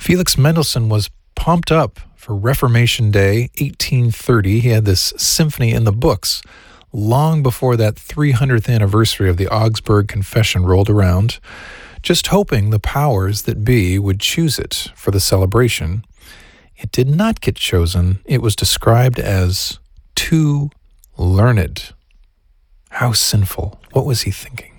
Felix Mendelssohn was pumped up for Reformation Day, 1830. He had this symphony in the books long before that 300th anniversary of the Augsburg Confession rolled around, just hoping the powers that be would choose it for the celebration. It did not get chosen. It was described as too learned. How sinful. What was he thinking?